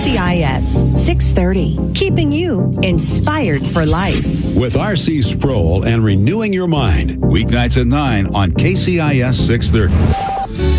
KCIS 630, keeping you inspired for life. With R.C. Sproul and Renewing Your Mind. Weeknights at 9 on KCIS 630.